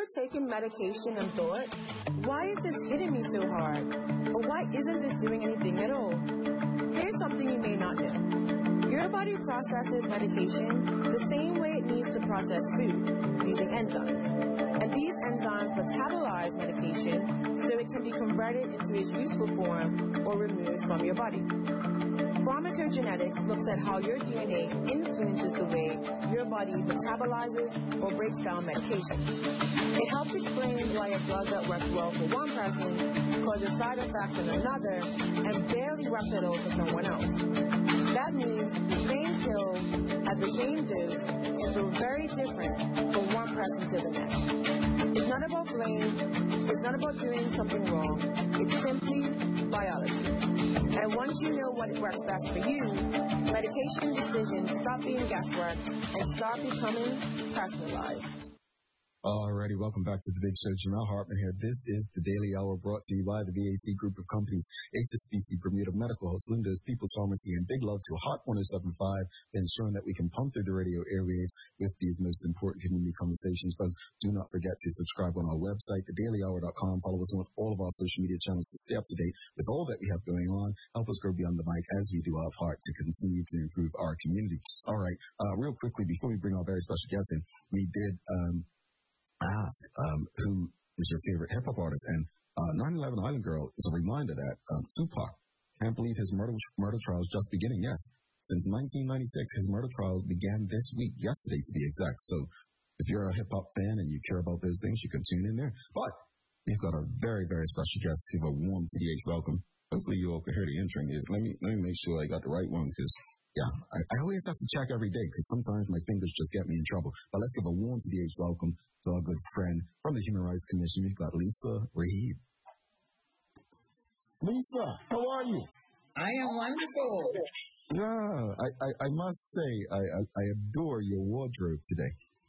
ever taken medication and thought, why is this hitting me so hard? Or why isn't this doing anything at all? Here's something you may not know. Your body processes medication the same way it needs to process food, using enzymes. And these enzymes metabolize medication so it can be converted into its useful form or removed from your body. Pharmacogenetics looks at how your DNA influences the way your body metabolizes or breaks down medication. It helps explain why a drug that works well for one person causes side effects in another and barely works at all for someone else. That means the same pill at the same dose can feel very different from one person to the next. It's not about blame. It's not about doing something wrong. It's simply biology. And once you know what works best for you, medication decisions stop being guesswork and start becoming personalized. Alrighty, welcome back to the Big Show. Jamal Hartman here. This is the Daily Hour brought to you by the BAC Group of Companies, HSBC Bermuda Medical Host, Lindo's People's Pharmacy, and big love to Hot 107.5, ensuring that we can pump through the radio airwaves with these most important community conversations. Folks, do not forget to subscribe on our website, thedailyhour.com. Follow us on all of our social media channels to stay up to date with all that we have going on. Help us grow beyond the mic as we do our part to continue to improve our community. All right, real quickly, before we bring our very special guest in, we did ask who is your favorite hip-hop artist, and 9/11 Island Girl is a reminder that Tupac can't believe his murder trial is just beginning. Yes, since 1996, his murder trial began this week, yesterday to be exact. So if you're a hip-hop fan and you care about those things, you can tune in there. But we've got a very, very special guest. Give a warm TDH welcome. Hopefully you all can hear the intro. Let me make sure I got the right one, because yeah, I always have to check every day because sometimes my fingers just get me in trouble. But let's give a warm TDH welcome to our good friend from the Human Rights Commission. We've got Lisa Rahib. Lisa, how are you? I am wonderful. Yeah, I must say, I adore your wardrobe today.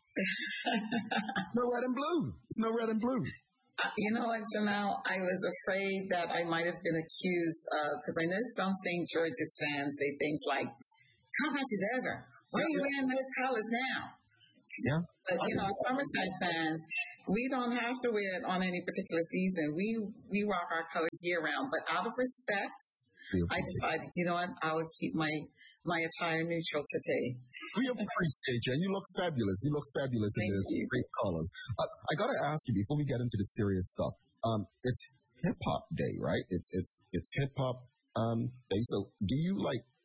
No red and blue. It's no red and blue. You know what, Jamal? I was afraid that I might have been accused of, because I know some St. George's fans say things like, how much is ever? Why are you wearing those colors now? Yeah. But, you know, Summerside fans, we don't have to wear it on any particular season. We rock our colors year-round. But out of respect, I decided, you know what, I would keep my attire neutral today. We appreciate you, and you look fabulous. You look fabulous in the great colors. I got to ask you, before we get into the serious stuff, it's Hip-Hop Day, right? It's Hip-Hop Day. So do you,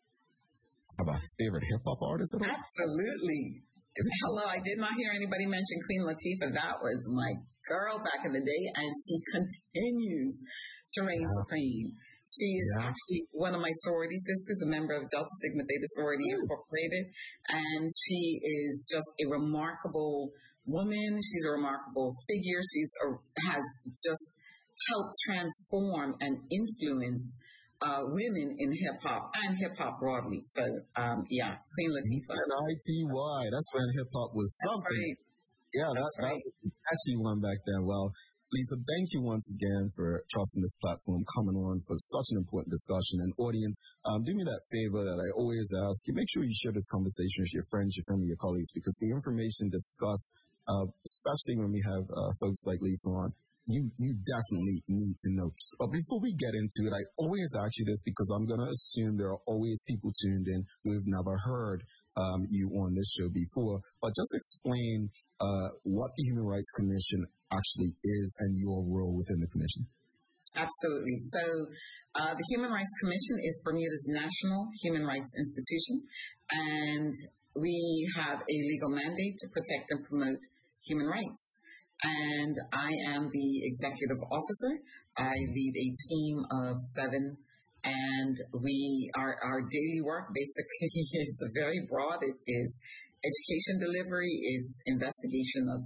have a favorite hip-hop artist at all? Absolutely. Hello, I did not hear anybody mention Queen Latifah. That was my girl back in the day, and she continues to reign supreme. She is actually one of my sorority sisters, a member of Delta Sigma Theta Sorority Incorporated, and she is just a remarkable woman. She's a remarkable figure. Has just helped transform and influence women in hip-hop and hip-hop broadly. So, Queen Latifah. And ITY, that's when hip-hop was something. Right. Yeah, that's right. Actually one back then. Well, Lisa, thank you once again for trusting this platform, coming on for such an important discussion. And audience, do me that favor that I always ask you. Make sure you share this conversation with your friends, your family, your colleagues, because the information discussed, especially when we have folks like Lisa on, you definitely need to know. But before we get into it, I always ask you this because I'm going to assume there are always people tuned in who have never heard you on this show before. But just explain what the Human Rights Commission actually is and your role within the commission. Absolutely. So the Human Rights Commission is Bermuda's national human rights institution, and we have a legal mandate to protect and promote human rights. And I am the executive officer. I lead a team of 7, and our daily work basically is very broad. It is education delivery, is investigation of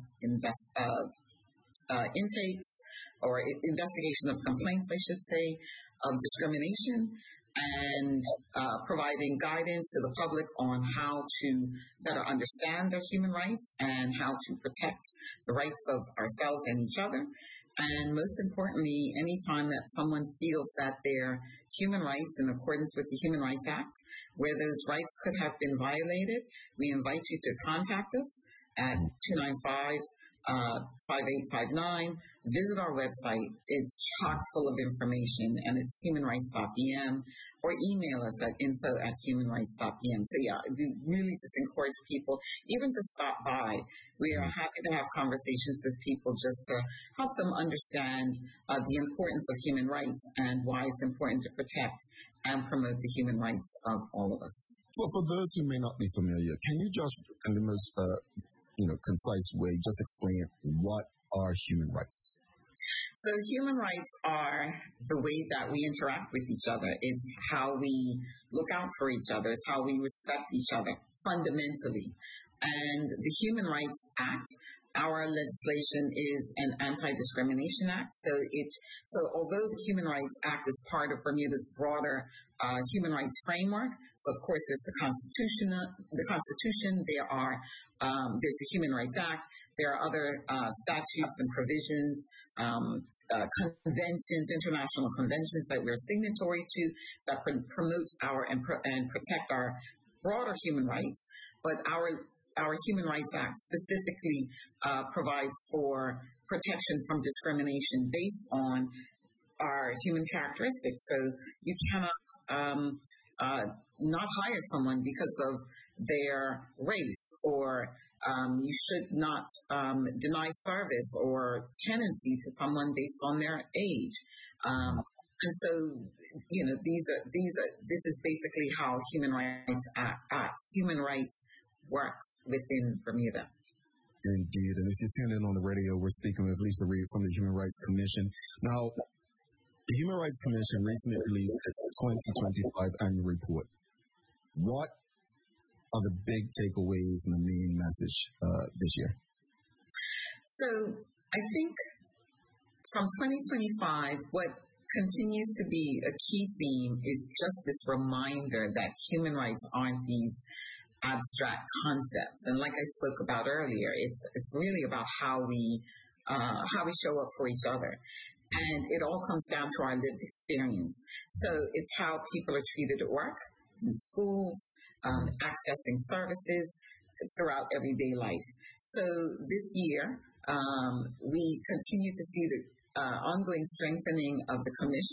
intakes, or investigation of complaints, I should say, of discrimination, and providing guidance to the public on how to better understand their human rights and how to protect the rights of ourselves and each other. And most importantly, anytime that someone feels that their human rights in accordance with the Human Rights Act, where those rights could have been violated, we invite you to contact us at 5859. Visit our website. It's chock full of information, and it's humanrights.bm, or email us at info@humanrights.bm. So yeah, we really just encourage people, even to stop by. We are happy to have conversations with people just to help them understand the importance of human rights and why it's important to protect and promote the human rights of all of us. So for those who may not be familiar, can you just, in the most concise way, just explain what are human rights? So human rights are the way that we interact with each other. It's how we look out for each other. It's how we respect each other fundamentally. And the Human Rights Act, our legislation is an anti-discrimination act. So although the Human Rights Act is part of Bermuda's broader human rights framework, so of course there's the Constitution, there's the Human Rights Act, there are other statutes and provisions, conventions, international conventions that we're signatory to that promote and protect our broader human rights. But our Human Rights Act specifically provides for protection from discrimination based on our human characteristics. So you cannot not hire someone because of their race, or you should not deny service or tenancy to someone based on their age. And so, this is basically how Human Rights acts. Human rights works within Bermuda. Indeed. And if you tune in on the radio, we're speaking with Lisa Reed from the Human Rights Commission. Now, the Human Rights Commission recently released its 2025 annual report. What are the big takeaways and the main message this year? So I think from 2025, what continues to be a key theme is just this reminder that human rights aren't these abstract concepts. And like I spoke about earlier, it's really about how we show up for each other. And it all comes down to our lived experience. So it's how people are treated at work, in schools, accessing services throughout everyday life. So this year, we continue to see the ongoing strengthening of the Commission